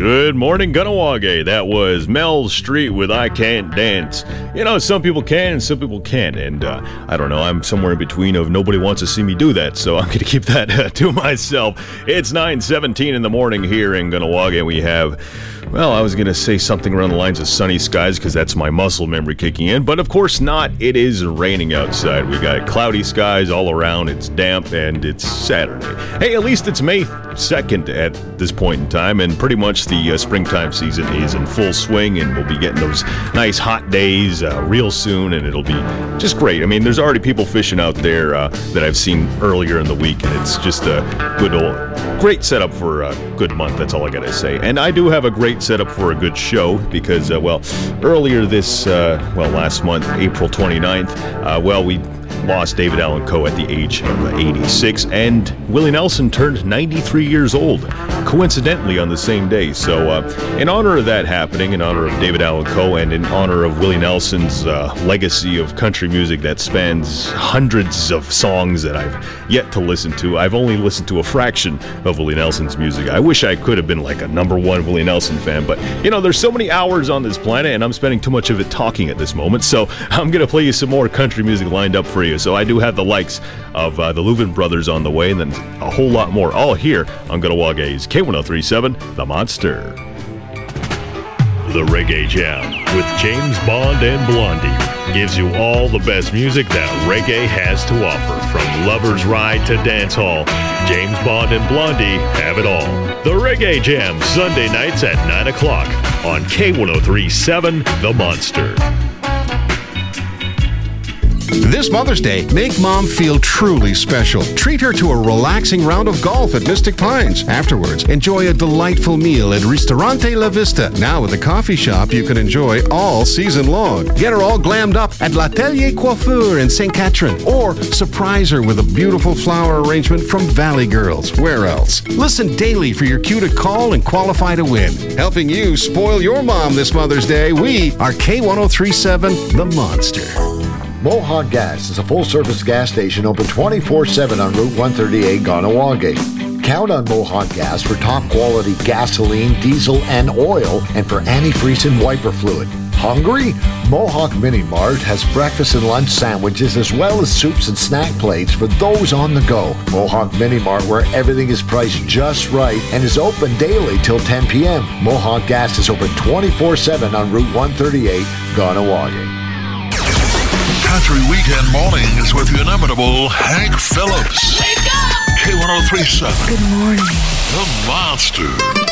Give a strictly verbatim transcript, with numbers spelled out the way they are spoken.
Good morning, Gunnawage. That was Mel Street with I Can't Dance. You know, some people can and some people can't. And uh, I don't know, I'm somewhere in between of nobody wants to see me do that. So I'm going to keep that uh, to myself. It's nine seventeen in the morning here in Gunnawage. And we have, well, I was going to say something around the lines of sunny skies because that's my muscle memory kicking in. But of course not. It is raining outside. We got cloudy skies all around. It's damp and it's Saturday. Hey, at least it's May second at this point in time. And pretty much the uh, springtime season is in full swing, and we'll be getting those nice hot days uh, real soon, and it'll be just great. I mean, there's already people fishing out there uh, that I've seen earlier in the week, and it's just a good old, great setup for a good month. That's all I gotta say. And I do have a great setup for a good show because, uh, well, earlier this, uh, well, last month, April twenty-ninth, uh, well, we lost David Allan Coe at the age of eighty-six, and Willie Nelson turned ninety-three years old, coincidentally on the same day. So uh, in honor of that happening, in honor of David Allan Coe, and in honor of Willie Nelson's uh, legacy of country music that spans hundreds of songs that I've yet to listen to, I've only listened to a fraction of Willie Nelson's music. I wish I could have been like a number one Willie Nelson fan, but you know, there's so many hours on this planet and I'm spending too much of it talking at this moment, so I'm going to play you some more country music lined up for you. So I do have the likes of uh, the Louvin Brothers on the way, and then a whole lot more, all here on Gunawage's K ten thirty-seven, The Monster. The Reggae Jam with James Bond and Blondie gives you all the best music that reggae has to offer. From Lover's Ride to Dancehall, James Bond and Blondie have it all. The Reggae Jam, Sunday nights at nine o'clock on K ten thirty-seven, The Monster. This Mother's Day, make Mom feel truly special. Treat her to a relaxing round of golf at Mystic Pines. Afterwards, enjoy a delightful meal at Ristorante La Vista. Now with a coffee shop you can enjoy all season long. Get her all glammed up at L'Atelier Coiffure in Saint Catherine. Or surprise her with a beautiful flower arrangement from Valley Girls. Where else? Listen daily for your cue to call and qualify to win. Helping you spoil your mom this Mother's Day, we are K ten thirty-seven, The Monster. Mohawk Gas is a full-service gas station open twenty-four seven on Route one thirty-eight, Gunawaga. Count on Mohawk Gas for top-quality gasoline, diesel, and oil, and for antifreeze and wiper fluid. Hungry? Mohawk Mini Mart has breakfast and lunch sandwiches as well as soups and snack plates for those on the go. Mohawk Mini Mart, where everything is priced just right and is open daily till ten p.m. Mohawk Gas is open twenty-four seven on Route one thirty-eight, Gunawaga. Country Weekend Mornings with the inimitable Hank Phillips. Wake up! K ten thirty-seven. Good morning. The Monster.